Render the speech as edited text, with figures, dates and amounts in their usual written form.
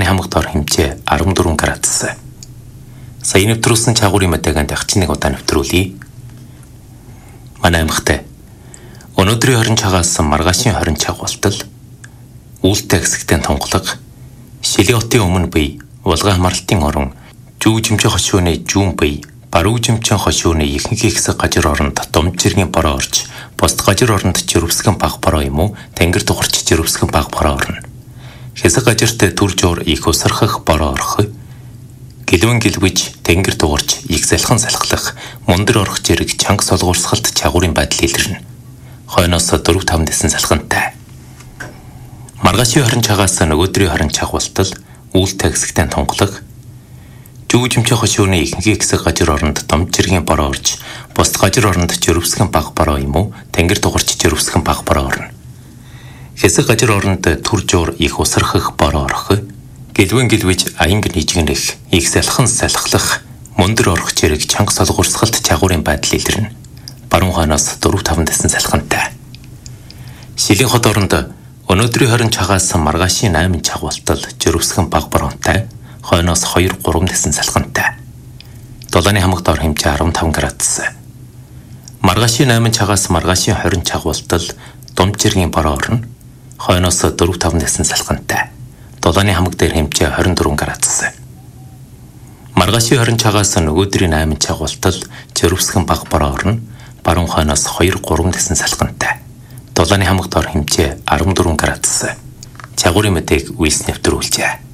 хамаг дор хэмжээ 14 градус. Сая нэвтрүүлсэн чагуурын мэдээгэнд дахин нэг удаа нэвтрүүлье. Манай аймагт өнөөдрийн 20 цагаас маргаашийн 20 цаг болтол үүлтэй хэсэгтээ тунгалаг, Шилийн хотын өмнө бий, Улгаан хамралтын орон, Жүү жимчэн хошууны Жүүн бий, Баруун жимчэн хошууны ихэнх хэсэг гажир оронд Думж жиргийн бороо орж, бусд гажир оронд жирвсгэн баг бороо юм уу, тэнгэр дугарч жирвсгэн баг бороо орно. Хэсэг гажирт төр жуур их усархах бороо орох, гэлвэн гэлвэж тэнгэр дугарч их салхан салхлах, мундар орох зэрэг чанга солгуурсгалт чагуурын байдал илэрнэ. Хойноос 4-5 дэсэн салхантай. Маргаашийн 20 цагаас нөгөөдрийн 20 цаг болтол үүлтэй хэсэгтээ тунгалаг, Жүү жимчэн хошууны ихэнх хэсэг гажир оронд Думж жиргийн бороо орж, бусд гажир оронд жирвсгэн баг бороо юм уу, тэнгэр дугарч жирвсгэн баг бороо орно. Хэсэг гажир оронд төр жуур их усархах бороо орох, гэлвэн гэлвэж аянг нийжгэнэх, их салхан салхлах, мундар орох зэрэг чанга солгуурсгалт чагуурын байдал илэрнэ. Баруун хойноос 4-5 дэсэн салхантай. Шилийн хот оронд өнөөдрийн 20 цагаас маргаашийн 8 цаг болтол жирвсгэн баг бороонтай, хойноос 2-3 дэсэн салхантай. Дулааны хамаг дор хэмжээ 15 градус. Маргаашийн 8 цагаас маргаашийн 20 цаг болтол Думж жиргийн бороо орно, хойноос 4-5 дэсэн салхантай. Дулааны хамаг дээр хэмжээ 24 градус. Маргаашийн 20 цагаас нөгөөдрийн 8 цаг болтол жирвсгэн баг бороо орно, баруун хойноос 2-3 дэсэн салхантай. Дулааны хамаг дор хэмжээ 14 градус. Чагуурын мэдээг үйлс нэвтрүүлжээ.